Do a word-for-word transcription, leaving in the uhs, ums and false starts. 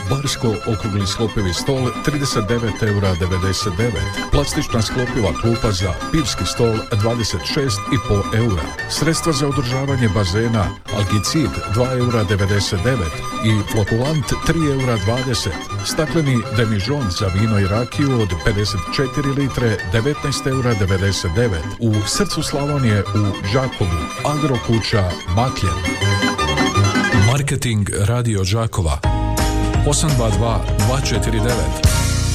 Barsko okrugli sklopivi stol trideset devet eura devedeset devet. Plastična sklopiva klupa za pivski stol dvadeset šest i pol eura. Sredstva za održavanje bazena Algicid dva eura devedeset devet i Flokulant tri eura dvadeset. Stakleni demižon za vino i rakiju od pedeset četiri litre devetnaest eura devedeset devet. U srcu Slavonije u Đakovu Agrokuća Makljen. Marketing Radio Đakova osam dva dva dva četiri devet.